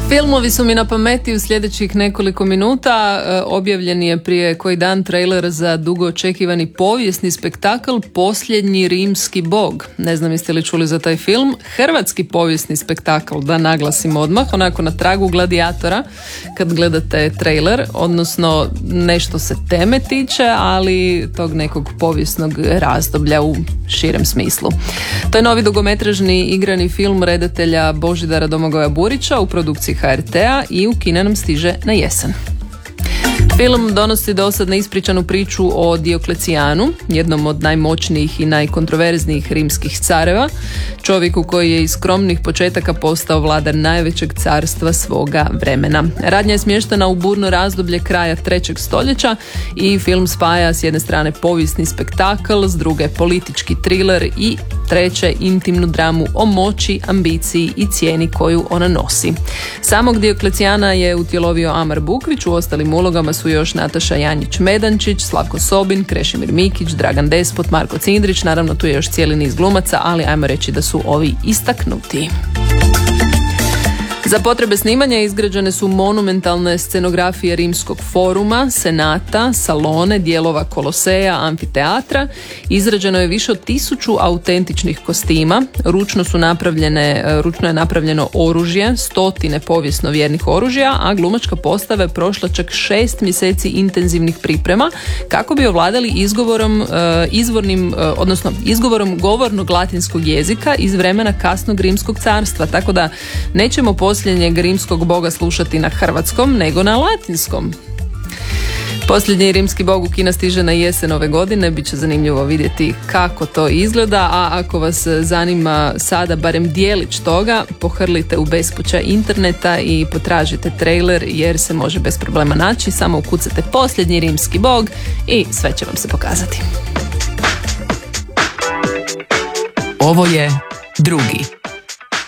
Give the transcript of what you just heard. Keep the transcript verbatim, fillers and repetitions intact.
Filmovi su mi na pameti u sljedećih nekoliko minuta. Objavljen je prije koji dan trailer za dugo očekivani povijesni spektakl Posljednji rimski bog. Ne znam jeste li čuli za taj film. Hrvatski povijesni spektakl, da naglasim odmah, onako na tragu Gladijatora kad gledate trailer, odnosno nešto se teme tiče, ali tog nekog povijesnog razdoblja u širem smislu. To je novi dugometražni igrani film redatelja Božidara Domagoja Burića u produkciji H R T-a i u kine nam stiže na jesen. Film donosi dosad neispričanu priču o Dioklecijanu, jednom od najmoćnijih i najkontroverznijih rimskih careva, čovjeku koji je iz skromnih početaka postao vladar najvećeg carstva svoga vremena. Radnja je smještena u burno razdoblje kraja trećeg stoljeća i film spaja s jedne strane povijesni spektakl, s druge politički thriller i treće intimnu dramu o moći, ambiciji i cijeni koju ona nosi. Samog Dioklecijana je utjelovio Amar Bukvić, u ostalim ulogama su još Nataša Janjić-Medančić, Slavko Sobin, Krešimir Mikić, Dragan Despot, Marko Cindrić, naravno tu je još cijeli niz glumaca, ali ajmo reći da su ovi istaknuti. Za potrebe snimanja izgrađene su monumentalne scenografije Rimskog foruma, senata, salone, dijelova koloseja, amfiteatra. Izrađeno je više od tisuću autentičnih kostima, ručno su napravljene, ručno je napravljeno oružje, stotine povijesno vjernih oružja, a glumačka postava je prošla čak šest mjeseci intenzivnih priprema kako bi ovladali izgovorom, izvornim, odnosno izgovorom govornog latinskog jezika iz vremena kasnog Rimskog carstva, tako da nećemo posljednjeg rimskog boga slušati na hrvatskom, nego na latinskom. Posljednji rimski bog u kina stiže na jesen ove godine, bit će zanimljivo vidjeti kako to izgleda, a ako vas zanima sada barem dijelić toga, pohrlite u bespuća interneta i potražite trailer jer se može bez problema naći, samo ukucate Posljednji rimski bog i sve će vam se pokazati. Ovo je drugi.